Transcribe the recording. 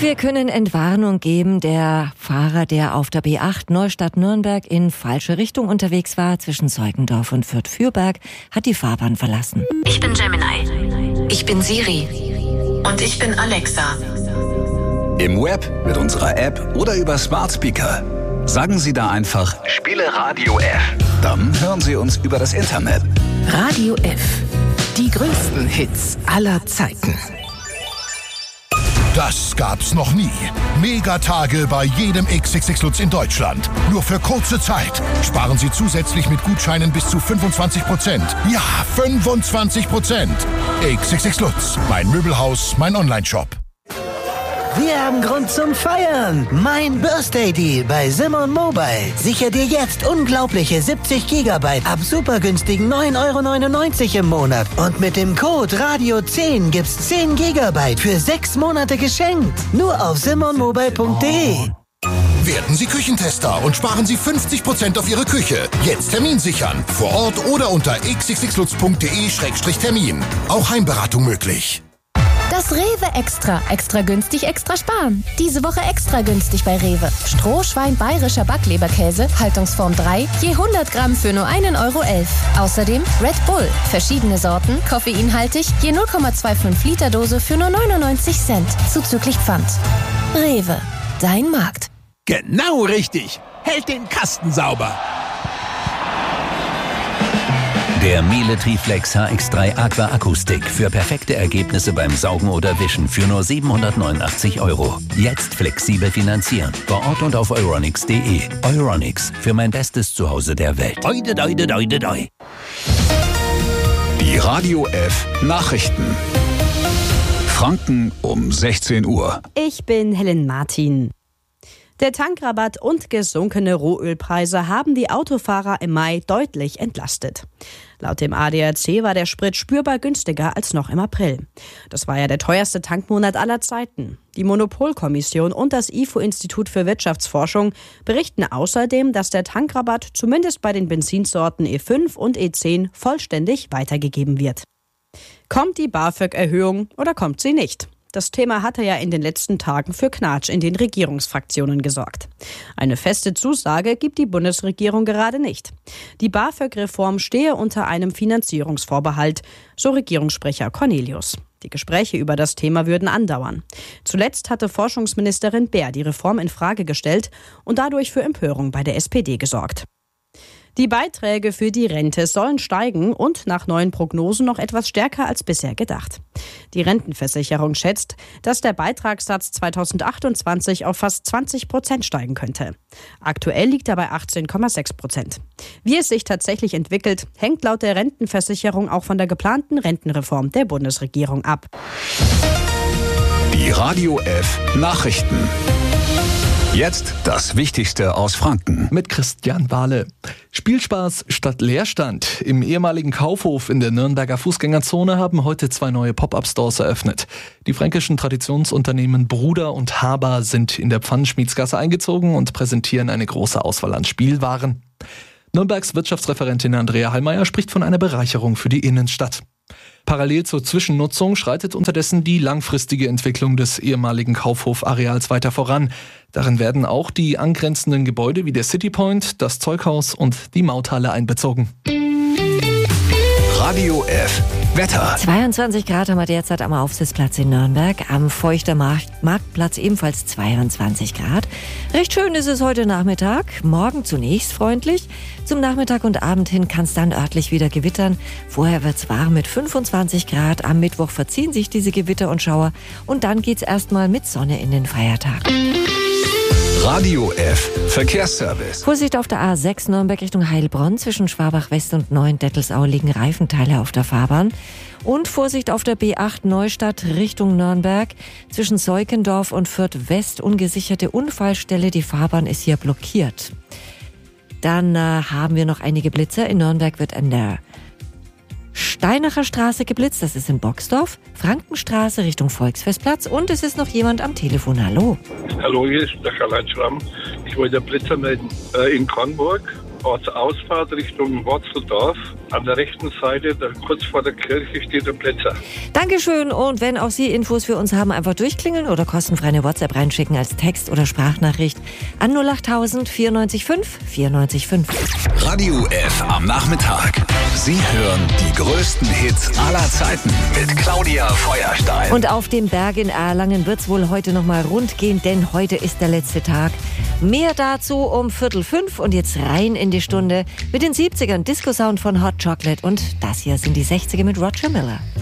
Wir können Entwarnung geben. Der Fahrer, der auf der B8 Neustadt-Nürnberg in falsche Richtung unterwegs war, zwischen Zeugendorf und Fürth-Fürberg, hat die Fahrbahn verlassen. Ich bin Gemini. Ich bin Siri. Und ich bin Alexa. Im Web, mit unserer App oder über Smart Speaker. Sagen Sie da einfach, spiele Radio F. Dann hören Sie uns über das Internet. Radio F. Die größten Hits aller Zeiten. Das gab's noch nie. Megatage bei jedem XXX Lutz in Deutschland. Nur für kurze Zeit. Sparen Sie zusätzlich mit Gutscheinen bis zu 25%. Ja, 25%. XXX Lutz. Mein Möbelhaus, mein Onlineshop. Wir haben Grund zum Feiern. Mein Birthday Deal bei Simon Mobile. Sichere dir jetzt unglaubliche 70 GB ab super günstigen 9,99 € im Monat. Und mit dem Code Radio10 gibt's 10 GB für 6 Monate geschenkt. Nur auf simonmobile.de. Werden Sie Küchentester und sparen Sie 50% auf Ihre Küche. Jetzt Termin sichern. Vor Ort oder unter xxxlutz.de/termin. Auch Heimberatung möglich. Das Rewe Extra. Extra günstig, extra sparen. Diese Woche extra günstig bei Rewe. Strohschwein bayerischer Backleberkäse, Haltungsform 3, je 100 Gramm für nur 1,11 €. Außerdem Red Bull. Verschiedene Sorten, koffeinhaltig, je 0,25 Liter Dose für nur 99 Cent. Zuzüglich Pfand. Rewe. Dein Markt. Genau richtig. Hält den Kasten sauber. Der Miele Triflex HX3 Aqua Akustik für perfekte Ergebnisse beim Saugen oder Wischen für nur 789 €. Jetzt flexibel finanzieren. Vor Ort und auf euronics.de. Euronics, für mein bestes Zuhause der Welt. Oide, oide, oide, oide. Die Radio F Nachrichten. Franken um 16 Uhr. Ich bin Helen Martin. Der Tankrabatt und gesunkene Rohölpreise haben die Autofahrer im Mai deutlich entlastet. Laut dem ADAC war der Sprit spürbar günstiger als noch im April. Das war ja der teuerste Tankmonat aller Zeiten. Die Monopolkommission und das IFO-Institut für Wirtschaftsforschung berichten außerdem, dass der Tankrabatt zumindest bei den Benzinsorten E5 und E10 vollständig weitergegeben wird. Kommt die BAföG-Erhöhung oder kommt sie nicht? Das Thema hatte ja in den letzten Tagen für Knatsch in den Regierungsfraktionen gesorgt. Eine feste Zusage gibt die Bundesregierung gerade nicht. Die BAföG-Reform stehe unter einem Finanzierungsvorbehalt, so Regierungssprecher Cornelius. Die Gespräche über das Thema würden andauern. Zuletzt hatte Forschungsministerin Baer die Reform in Frage gestellt und dadurch für Empörung bei der SPD gesorgt. Die Beiträge für die Rente sollen steigen und nach neuen Prognosen noch etwas stärker als bisher gedacht. Die Rentenversicherung schätzt, dass der Beitragssatz 2028 auf fast 20% steigen könnte. Aktuell liegt er bei 18,6%. Wie es sich tatsächlich entwickelt, hängt laut der Rentenversicherung auch von der geplanten Rentenreform der Bundesregierung ab. Die Radio F Nachrichten. Jetzt das Wichtigste aus Franken. Mit Christian Wahle. Spielspaß statt Leerstand. Im ehemaligen Kaufhof in der Nürnberger Fußgängerzone haben heute 2 neue Pop-Up-Stores eröffnet. Die fränkischen Traditionsunternehmen Bruder und Haber sind in der Pfannenschmiedsgasse eingezogen und präsentieren eine große Auswahl an Spielwaren. Nürnbergs Wirtschaftsreferentin Andrea Hallmeier spricht von einer Bereicherung für die Innenstadt. Parallel zur Zwischennutzung schreitet unterdessen die langfristige Entwicklung des ehemaligen Kaufhof-Areals weiter voran. Darin werden auch die angrenzenden Gebäude wie der Citypoint, das Zeughaus und die Mauthalle einbezogen. Radio F Wetter. 22 Grad haben wir derzeit am Aufsitzplatz in Nürnberg. Am Feuchter Marktplatz ebenfalls 22 Grad. Recht schön ist es heute Nachmittag. Morgen zunächst freundlich. Zum Nachmittag und Abend hin kann es dann örtlich wieder gewittern. Vorher wird es warm mit 25 Grad. Am Mittwoch verziehen sich diese Gewitter und Schauer. Und dann geht's erstmal mit Sonne in den Feiertag. Radio F Verkehrsservice. Vorsicht auf der A6 Nürnberg Richtung Heilbronn. Zwischen Schwabach West und Neuendettelsau liegen Reifenteile auf der Fahrbahn. Und Vorsicht auf der B8 Neustadt Richtung Nürnberg. Zwischen Seukendorf und Fürth West ungesicherte Unfallstelle. Die Fahrbahn ist hier blockiert. Dann haben wir noch einige Blitzer. In Nürnberg wird an der Steinacher Straße geblitzt, das ist in Boxdorf, Frankenstraße Richtung Volksfestplatz und es ist noch jemand am Telefon. Hallo. Hallo, hier ist der Karl-Heinz Schramm. Ich wollte einen Blitzer melden in Kronburg Ortsausfahrt Richtung Worzeldorf. An der rechten Seite, kurz vor der Kirche, steht der Plätzer. Dankeschön. Und wenn auch Sie Infos für uns haben, einfach durchklingeln oder kostenfrei eine WhatsApp reinschicken als Text- oder Sprachnachricht an 08000 94 5 94 5. Radio F am Nachmittag. Sie hören die größten Hits aller Zeiten mit Claudia Feuerstein. Und auf dem Berg in Erlangen wird es wohl heute nochmal rund gehen, denn heute ist der letzte Tag. Mehr dazu um 4:45 und jetzt rein in die Stunde mit den 70ern, Disco-Sound von Hot Chocolate und das hier sind die 60er mit Roger Miller.